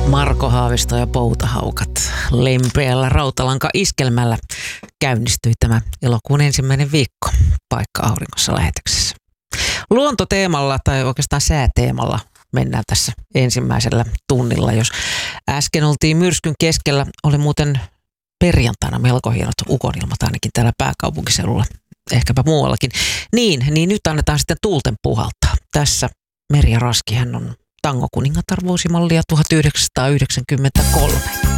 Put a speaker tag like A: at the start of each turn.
A: Marko Haavisto ja Poutahaukat lempeällä rautalanka-iskelmällä käynnistyi tämä elokuun ensimmäinen viikko Paikka auringossa -lähetyksessä. Luontoteemalla tai oikeastaan sääteemalla mennään tässä ensimmäisellä tunnilla. Jos äsken oltiin myrskyn keskellä, oli muuten perjantaina melko hienot ukonilmat ainakin täällä pääkaupunkiseudulla, ehkäpä muuallakin. Niin nyt annetaan sitten tuulten puhaltaa. Tässä Merja Raski, hän on tangokuningatar vuosimallia 1993.